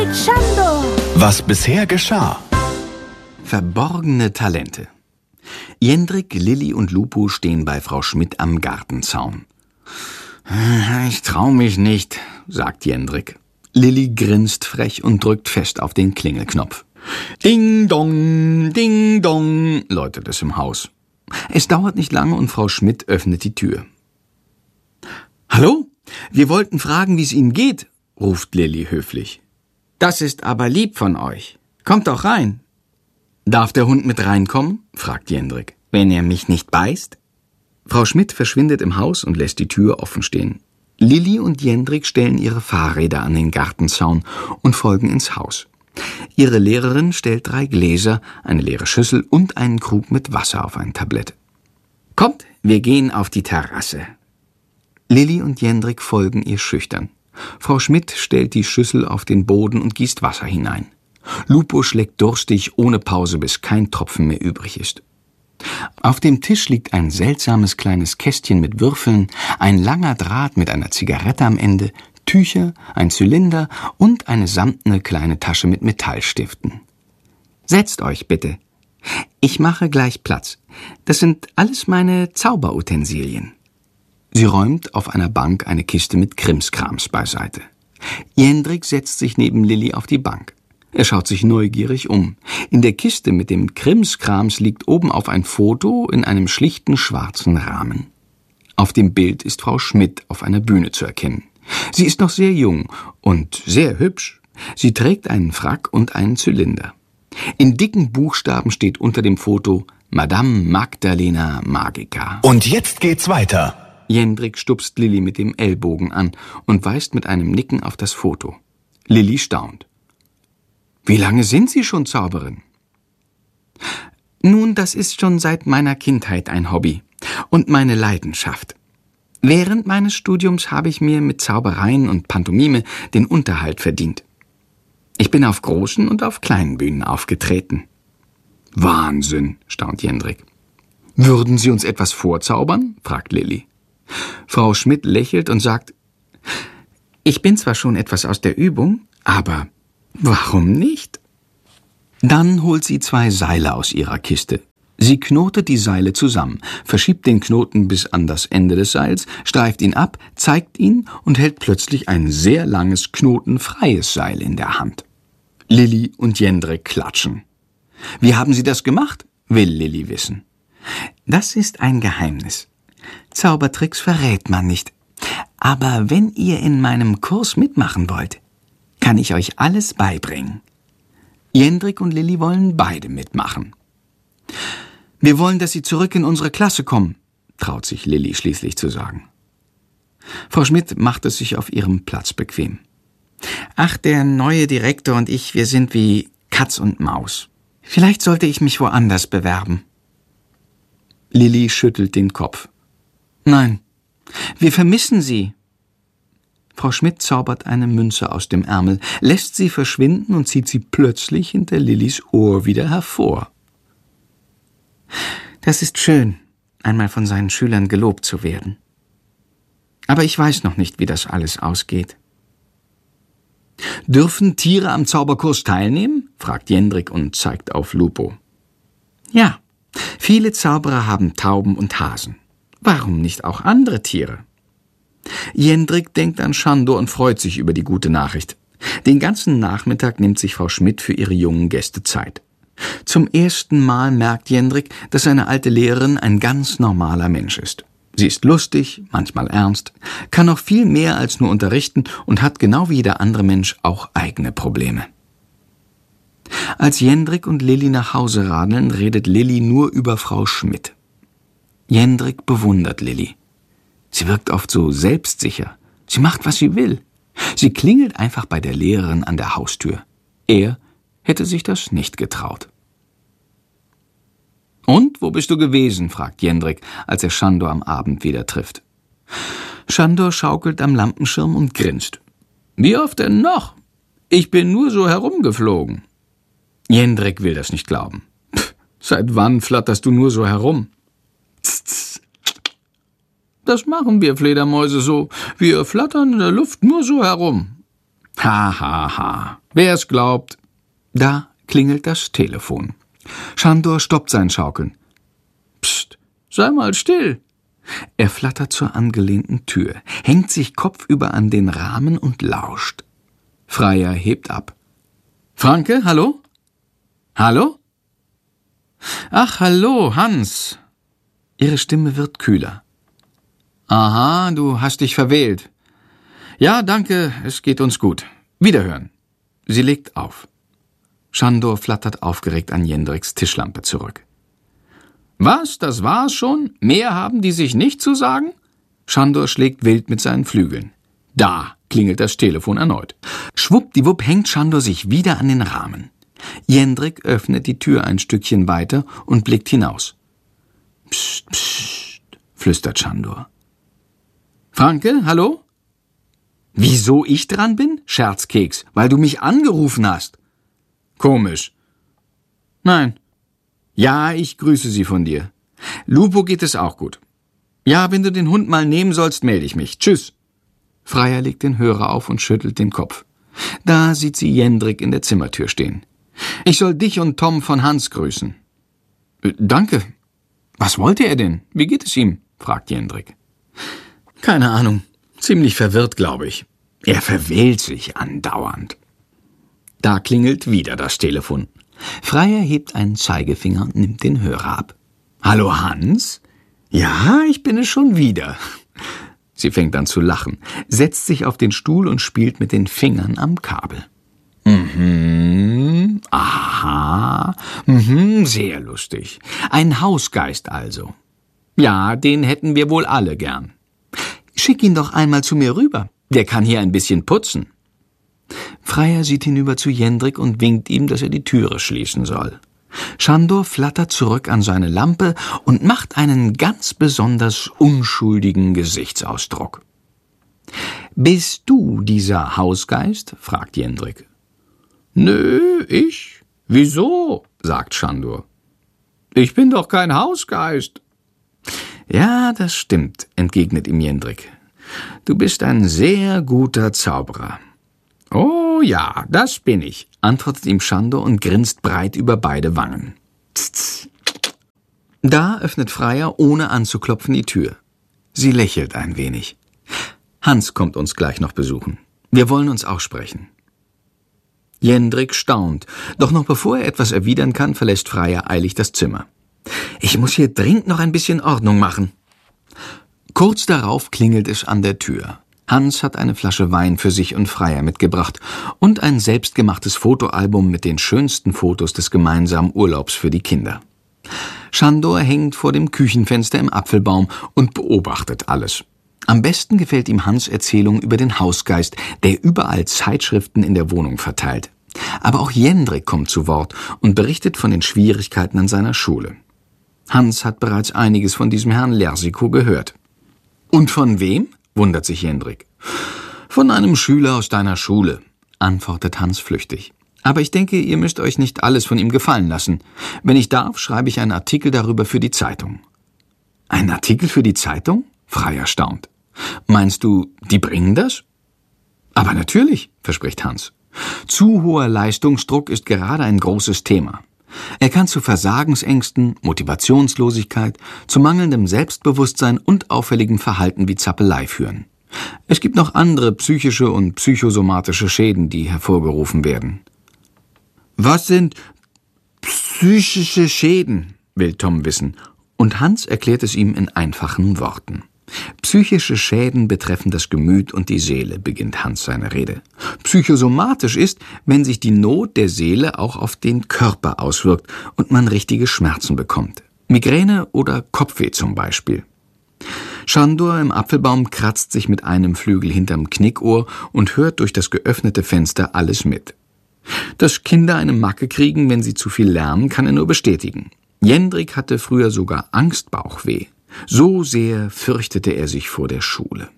mit Schandor. Was bisher geschah. Verborgene Talente. Jendrik, Lilli und Lupo stehen bei Frau Schmidt am Gartenzaun. »Ich trau mich nicht«, sagt Jendrik. Lilli grinst frech und drückt fest auf den Klingelknopf. »Ding dong«, läutet es im Haus. Es dauert nicht lange und Frau Schmidt öffnet die Tür. »Hallo? Wir wollten fragen, wie es Ihnen geht«, ruft Lilli höflich. »Das ist aber lieb von euch. Kommt doch rein.« »Darf der Hund mit reinkommen?« fragt Jendrik. »Wenn er mich nicht beißt?« Frau Schmidt verschwindet im Haus und lässt die Tür offen stehen. Lilli und Jendrik stellen ihre Fahrräder an den Gartenzaun und folgen ins Haus. Ihre Lehrerin stellt 3 Gläser, eine leere Schüssel und einen Krug mit Wasser auf ein Tablett. »Kommt, wir gehen auf die Terrasse.« Lilli und Jendrik folgen ihr schüchtern. Frau Schmidt stellt die Schüssel auf den Boden und gießt Wasser hinein. Lupo schlägt durstig ohne Pause, bis kein Tropfen mehr übrig ist. Auf dem Tisch liegt ein seltsames kleines Kästchen mit Würfeln, ein langer Draht mit einer Zigarette am Ende, Tücher, ein Zylinder und eine samtene kleine Tasche mit Metallstiften. »Setzt euch bitte. Ich mache gleich Platz. Das sind alles meine Zauberutensilien.« Sie räumt auf einer Bank eine Kiste mit Krimskrams beiseite. Jendrik setzt sich neben Lilli auf die Bank. Er schaut sich neugierig um. In der Kiste mit dem Krimskrams liegt oben auf ein Foto in einem schlichten schwarzen Rahmen. Auf dem Bild ist Frau Schmidt auf einer Bühne zu erkennen. Sie ist noch sehr jung und sehr hübsch. Sie trägt einen Frack und einen Zylinder. In dicken Buchstaben steht unter dem Foto Madame Magdalena Magica. Und jetzt geht's weiter. Jendrik stupst Lilli mit dem Ellbogen an und weist mit einem Nicken auf das Foto. Lilli staunt. »Wie lange sind Sie schon Zauberin?« »Nun, das ist schon seit meiner Kindheit ein Hobby und meine Leidenschaft. Während meines Studiums habe ich mir mit Zaubereien und Pantomime den Unterhalt verdient. Ich bin auf großen und auf kleinen Bühnen aufgetreten.« »Wahnsinn«, staunt Jendrik. »Würden Sie uns etwas vorzaubern?« fragt Lilli. Frau Schmidt lächelt und sagt, »Ich bin zwar schon etwas aus der Übung, aber warum nicht?« Dann holt sie 2 Seile aus ihrer Kiste. Sie knotet die Seile zusammen, verschiebt den Knoten bis an das Ende des Seils, streift ihn ab, zeigt ihn und hält plötzlich ein sehr langes, knotenfreies Seil in der Hand. Lilli und Jendrik klatschen. »Wie haben Sie das gemacht?« will Lilli wissen. »Das ist ein Geheimnis. Zaubertricks verrät man nicht. Aber wenn ihr in meinem Kurs mitmachen wollt, kann ich euch alles beibringen.« Jendrik und Lilli wollen beide mitmachen. »Wir wollen, dass Sie zurück in unsere Klasse kommen«, traut sich Lilli schließlich zu sagen. Frau Schmidt macht es sich auf ihrem Platz bequem. »Ach, der neue Direktor und ich, wir sind wie Katz und Maus. Vielleicht sollte ich mich woanders bewerben.« Lilli schüttelt den Kopf. »Nein, wir vermissen Sie.« Frau Schmidt zaubert eine Münze aus dem Ärmel, lässt sie verschwinden und zieht sie plötzlich hinter Lillis Ohr wieder hervor. »Das ist schön, einmal von seinen Schülern gelobt zu werden. Aber ich weiß noch nicht, wie das alles ausgeht.« »Dürfen Tiere am Zauberkurs teilnehmen?« fragt Jendrik und zeigt auf Lupo. »Ja, viele Zauberer haben Tauben und Hasen. Warum nicht auch andere Tiere?« Jendrik denkt an Schandor und freut sich über die gute Nachricht. Den ganzen Nachmittag nimmt sich Frau Schmidt für ihre jungen Gäste Zeit. Zum ersten Mal merkt Jendrik, dass seine alte Lehrerin ein ganz normaler Mensch ist. Sie ist lustig, manchmal ernst, kann noch viel mehr als nur unterrichten und hat genau wie jeder andere Mensch auch eigene Probleme. Als Jendrik und Lilli nach Hause radeln, redet Lilli nur über Frau Schmidt. Jendrik bewundert Lilli. Sie wirkt oft so selbstsicher. Sie macht, was sie will. Sie klingelt einfach bei der Lehrerin an der Haustür. Er hätte sich das nicht getraut. »Und, wo bist du gewesen?« fragt Jendrik, als er Schandor am Abend wieder trifft. Schandor schaukelt am Lampenschirm und grinst. »Wie oft denn noch? Ich bin nur so herumgeflogen.« Jendrik will das nicht glauben. »Seit wann flatterst du nur so herum?« »Tss. Das machen wir Fledermäuse so. Wir flattern in der Luft nur so herum.« Ha, ha, ha. Wer es glaubt. Da klingelt das Telefon. Sándor stoppt sein Schaukeln. Psst, sei mal still. Er flattert zur angelehnten Tür, hängt sich kopfüber an den Rahmen und lauscht. Freier hebt ab. Franke, hallo? Hallo? Ach, hallo, Hans. Ihre Stimme wird kühler. Aha, du hast dich verwählt. Ja, danke, es geht uns gut. Wiederhören. Sie legt auf. Sándor flattert aufgeregt an Jendriks Tischlampe zurück. Was, das war's schon? Mehr haben die sich nicht zu sagen? Sándor schlägt wild mit seinen Flügeln. Da klingelt das Telefon erneut. Schwuppdiwupp hängt Sándor sich wieder an den Rahmen. Jendrik öffnet die Tür ein Stückchen weiter und blickt hinaus. Psst, psst, flüstert Sándor. Franke, hallo? Wieso ich dran bin? Scherzkeks, weil du mich angerufen hast. Komisch. Nein. Ja, ich grüße Sie von dir. Lupo geht es auch gut. Ja, wenn du den Hund mal nehmen sollst, melde ich mich. Tschüss. Freier legt den Hörer auf und schüttelt den Kopf. Da sieht sie Jendrik in der Zimmertür stehen. Ich soll dich und Tom von Hans grüßen. Danke. Was wollte er denn? Wie geht es ihm? Fragt Jendrik. Keine Ahnung. Ziemlich verwirrt, glaube ich. Er verwählt sich andauernd. Da klingelt wieder das Telefon. Freier hebt einen Zeigefinger und nimmt den Hörer ab. Hallo Hans? Ja, ich bin es schon wieder. Sie fängt an zu lachen, setzt sich auf den Stuhl und spielt mit den Fingern am Kabel. Aha, sehr lustig. Ein Hausgeist also. Ja, den hätten wir wohl alle gern. Schick ihn doch einmal zu mir rüber. Der kann hier ein bisschen putzen. Freier sieht hinüber zu Jendrik und winkt ihm, dass er die Türe schließen soll. Sándor flattert zurück an seine Lampe und macht einen ganz besonders unschuldigen Gesichtsausdruck. »Bist du dieser Hausgeist?« fragt Jendrik. »Nö, ich? Wieso?« sagt Sándor. »Ich bin doch kein Hausgeist.« »Ja, das stimmt«, entgegnet ihm Jendrik. »Du bist ein sehr guter Zauberer.« »Oh ja, das bin ich«, antwortet ihm Sándor und grinst breit über beide Wangen. Tz. Da öffnet Freier ohne anzuklopfen die Tür. Sie lächelt ein wenig. Hans kommt uns gleich noch besuchen. Wir wollen uns auch sprechen. Jendrik staunt, doch noch bevor er etwas erwidern kann, verlässt Freier eilig das Zimmer. »Ich muss hier dringend noch ein bisschen Ordnung machen.« Kurz darauf klingelt es an der Tür. Hans hat eine Flasche Wein für sich und Freier mitgebracht und ein selbstgemachtes Fotoalbum mit den schönsten Fotos des gemeinsamen Urlaubs für die Kinder. Sándor hängt vor dem Küchenfenster im Apfelbaum und beobachtet alles. Am besten gefällt ihm Hans' Erzählung über den Hausgeist, der überall Zeitschriften in der Wohnung verteilt. Aber auch Jendrik kommt zu Wort und berichtet von den Schwierigkeiten an seiner Schule. Hans hat bereits einiges von diesem Herrn Lersikow gehört. »Und von wem?« wundert sich Jendrik. »Von einem Schüler aus deiner Schule«, antwortet Hans flüchtig. »Aber ich denke, ihr müsst euch nicht alles von ihm gefallen lassen. Wenn ich darf, schreibe ich einen Artikel darüber für die Zeitung.« »Ein Artikel für die Zeitung?« Freier staunt. »Meinst du, die bringen das?« »Aber natürlich«, verspricht Hans. »Zu hoher Leistungsdruck ist gerade ein großes Thema. Er kann zu Versagensängsten, Motivationslosigkeit, zu mangelndem Selbstbewusstsein und auffälligem Verhalten wie Zappelei führen. Es gibt noch andere psychische und psychosomatische Schäden, die hervorgerufen werden.« »Was sind psychische Schäden?« will Tom wissen, und Hans erklärt es ihm in einfachen Worten. »Psychische Schäden betreffen das Gemüt und die Seele«, beginnt Hans seine Rede. »Psychosomatisch ist, wenn sich die Not der Seele auch auf den Körper auswirkt und man richtige Schmerzen bekommt. Migräne oder Kopfweh zum Beispiel.« Sándor im Apfelbaum kratzt sich mit einem Flügel hinterm Knickohr und hört durch das geöffnete Fenster alles mit. Dass Kinder eine Macke kriegen, wenn sie zu viel lernen, kann er nur bestätigen. Jendrik hatte früher sogar Angstbauchweh. So sehr fürchtete er sich vor der Schule.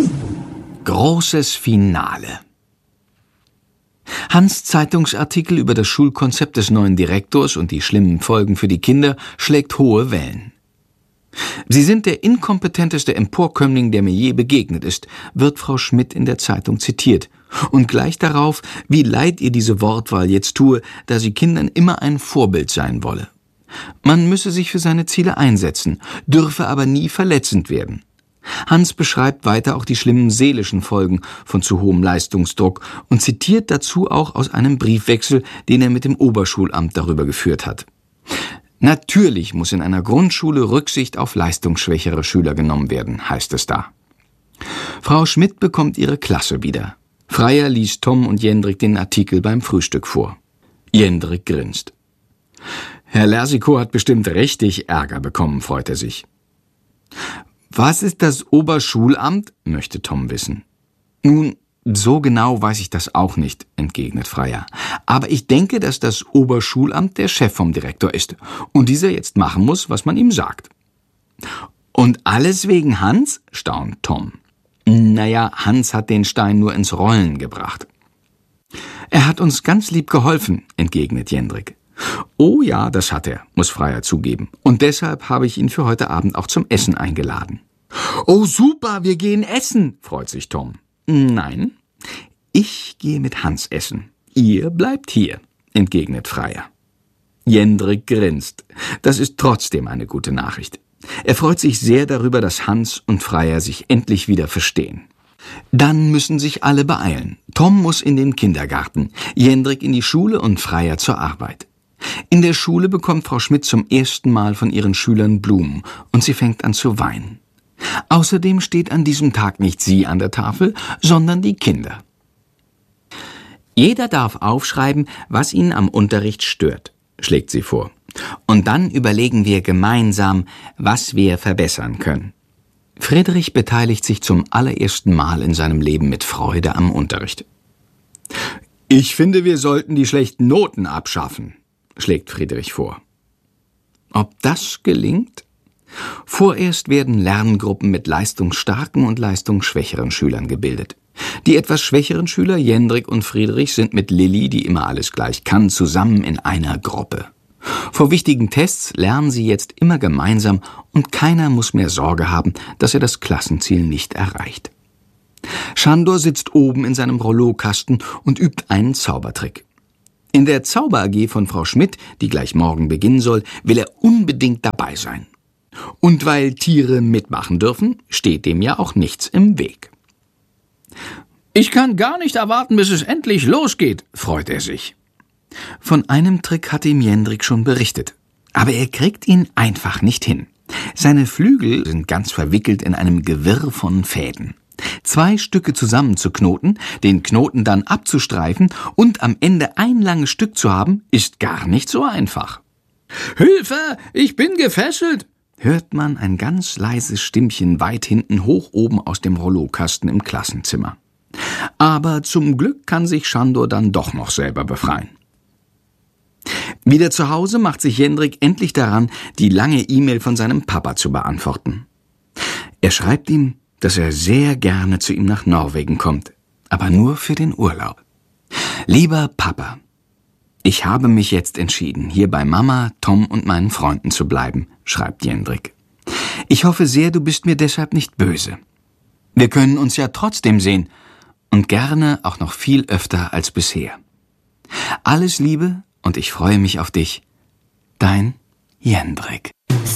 Großes Finale. Hans' Zeitungsartikel über das Schulkonzept des neuen Direktors und die schlimmen Folgen für die Kinder schlägt hohe Wellen. Sie sind der inkompetenteste Emporkömmling, der mir je begegnet ist, wird Frau Schmidt in der Zeitung zitiert. Und gleich darauf, wie leid ihr diese Wortwahl jetzt tue, da sie Kindern immer ein Vorbild sein wolle. Man müsse sich für seine Ziele einsetzen, dürfe aber nie verletzend werden. Hans beschreibt weiter auch die schlimmen seelischen Folgen von zu hohem Leistungsdruck und zitiert dazu auch aus einem Briefwechsel, den er mit dem Oberschulamt darüber geführt hat. Natürlich muss in einer Grundschule Rücksicht auf leistungsschwächere Schüler genommen werden, heißt es da. Frau Schmidt bekommt ihre Klasse wieder. Freier liest Tom und Jendrik den Artikel beim Frühstück vor. Jendrik grinst. Herr Lersikow hat bestimmt richtig Ärger bekommen, freut er sich. Was ist das Oberschulamt? Möchte Tom wissen. Nun, so genau weiß ich das auch nicht, entgegnet Freier. Aber ich denke, dass das Oberschulamt der Chef vom Direktor ist und dieser jetzt machen muss, was man ihm sagt. Und alles wegen Hans? Staunt Tom. Naja, Hans hat den Stein nur ins Rollen gebracht. Er hat uns ganz lieb geholfen, entgegnet Jendrik. Oh ja, das hat er, muss Freier zugeben. Und deshalb habe ich ihn für heute Abend auch zum Essen eingeladen. Oh super, wir gehen essen, freut sich Tom. Nein, ich gehe mit Hans essen. Ihr bleibt hier, entgegnet Freier. Jendrik grinst. Das ist trotzdem eine gute Nachricht. Er freut sich sehr darüber, dass Hans und Freier sich endlich wieder verstehen. Dann müssen sich alle beeilen. Tom muss in den Kindergarten, Jendrik in die Schule und Freier zur Arbeit. In der Schule bekommt Frau Schmidt zum ersten Mal von ihren Schülern Blumen und sie fängt an zu weinen. Außerdem steht an diesem Tag nicht sie an der Tafel, sondern die Kinder. Jeder darf aufschreiben, was ihn am Unterricht stört, schlägt sie vor. Und dann überlegen wir gemeinsam, was wir verbessern können. Friedrich beteiligt sich zum allerersten Mal in seinem Leben mit Freude am Unterricht. Ich finde, wir sollten die schlechten Noten abschaffen, schlägt Friedrich vor. Ob das gelingt? Vorerst werden Lerngruppen mit leistungsstarken und leistungsschwächeren Schülern gebildet. Die etwas schwächeren Schüler, Jendrik und Friedrich, sind mit Lilli, die immer alles gleich kann, zusammen in einer Gruppe. Vor wichtigen Tests lernen sie jetzt immer gemeinsam und keiner muss mehr Sorge haben, dass er das Klassenziel nicht erreicht. Schandor sitzt oben in seinem Rollokasten und übt einen Zaubertrick. In der Zauber AG von Frau Schmidt, die gleich morgen beginnen soll, will er unbedingt dabei sein. Und weil Tiere mitmachen dürfen, steht dem ja auch nichts im Weg. Ich kann gar nicht erwarten, bis es endlich losgeht, freut er sich. Von einem Trick hatte ihm Jendrik schon berichtet, aber er kriegt ihn einfach nicht hin. Seine Flügel sind ganz verwickelt in einem Gewirr von Fäden. 2 Stücke zusammenzuknoten, den Knoten dann abzustreifen und am Ende ein langes Stück zu haben, ist gar nicht so einfach. Hilfe, ich bin gefesselt, hört man ein ganz leises Stimmchen weit hinten hoch oben aus dem Rollokasten im Klassenzimmer. Aber zum Glück kann sich Schandor dann doch noch selber befreien. Wieder zu Hause macht sich Jendrik endlich daran, die lange E-Mail von seinem Papa zu beantworten. Er schreibt ihm, dass er sehr gerne zu ihm nach Norwegen kommt, aber nur für den Urlaub. Lieber Papa, ich habe mich jetzt entschieden, hier bei Mama, Tom und meinen Freunden zu bleiben, schreibt Jendrik. Ich hoffe sehr, du bist mir deshalb nicht böse. Wir können uns ja trotzdem sehen und gerne auch noch viel öfter als bisher. Alles Liebe und ich freue mich auf dich. Dein Jendrik.